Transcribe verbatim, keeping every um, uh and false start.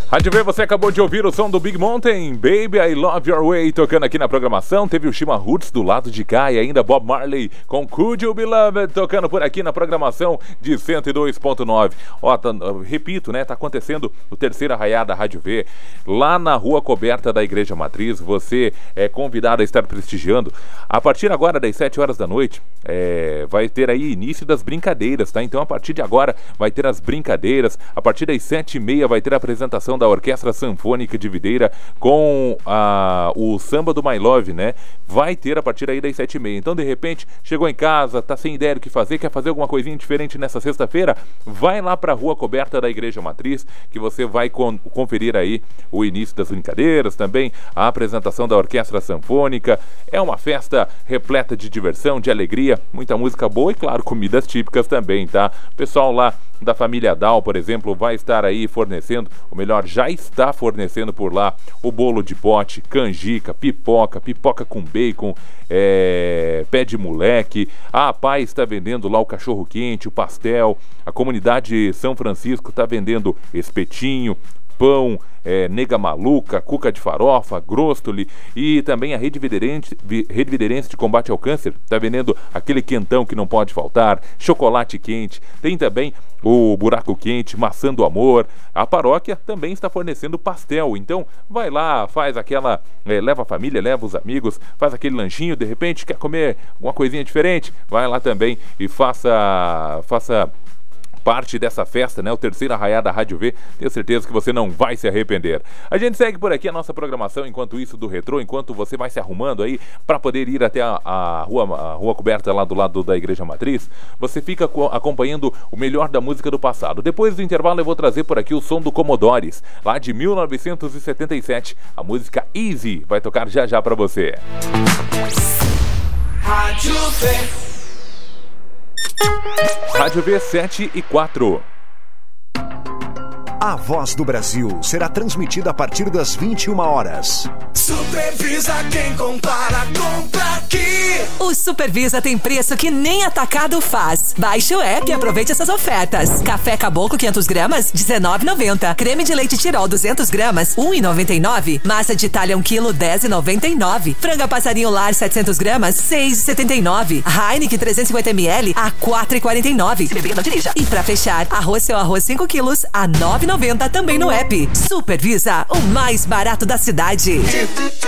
Rádio V, você acabou de ouvir o som do Big Mountain, Baby I Love Your Way, tocando aqui na programação. Teve o Shima Roots do lado de cá e ainda Bob Marley com Could You Be Loved, tocando por aqui na programação de cento e dois ponto nove. Ó, tá, repito, né, tá acontecendo o terceiro arraiá da Rádio V, lá na rua coberta da Igreja Matriz. Você é convidado a estar prestigiando. A partir agora das sete horas da noite, é, vai ter aí início das brincadeiras, tá? Então a partir de agora vai ter as brincadeiras. A partir das sete e meia vai ter a apresentação da Orquestra Sanfônica de Videira com a, o Samba do My Love, né? Vai ter a partir aí das sete e meia. Então, de repente, chegou em casa, tá sem ideia do que fazer, quer fazer alguma coisinha diferente nessa sexta-feira? Vai lá pra rua coberta da Igreja Matriz, que você vai con- conferir aí o início das brincadeiras, também a apresentação da Orquestra Sanfônica. É uma festa repleta de diversão, de alegria, muita música boa e, claro, comidas típicas também, tá? O pessoal lá da família Dal, por exemplo, vai estar aí fornecendo, ou melhor, já está fornecendo por lá o bolo de pote, canjica, pipoca, pipoca com bacon, é, pé de moleque. A Pai está vendendo lá o cachorro quente, o pastel. A comunidade São Francisco está vendendo espetinho, pão, é, nega maluca, cuca de farofa, gróstoli, e também a Rede Viderense, Rede Viderense de Combate ao Câncer está vendendo aquele quentão que não pode faltar, chocolate quente, tem também o buraco quente, maçã do amor. A paróquia também está fornecendo pastel, então vai lá, faz aquela, é, leva a família, leva os amigos, faz aquele lanchinho, de repente quer comer alguma coisinha diferente, vai lá também e faça, faça parte dessa festa, né? O terceiro arraiá da Rádio V. Tenho certeza que você não vai se arrepender. A gente segue por aqui a nossa programação, enquanto isso do Retrô, enquanto você vai se arrumando aí para poder ir até a, a, rua, a rua coberta lá do lado da Igreja Matriz. Você fica co- acompanhando o melhor da música do passado. Depois do intervalo eu vou trazer por aqui o som do Commodores, lá de mil novecentos e setenta e sete. A música Easy vai tocar já já para você. Rádio V. Rádio V sete e quatro. A Voz do Brasil será transmitida a partir das vinte e uma horas. Supervisa quem compara, compra aqui. O Supervisa tem preço que nem atacado faz. Baixe o app e aproveite essas ofertas. Café Caboclo quinhentos gramas, dezenove reais e noventa centavos. Creme de leite Tirol duzentos gramas, um real e noventa e nove centavos. Massa de Itália um quilo, dez reais e noventa e nove centavos. Franga passarinho lar setecentos gramas, seis reais e setenta e nove centavos. Heineken trezentos e cinquenta mililitros a quatro reais e quarenta e nove centavos. Se beber, não dirija. E pra fechar, arroz seu arroz cinco quilos a nove reais e noventa centavos também no app. Supervisa, o mais barato da cidade.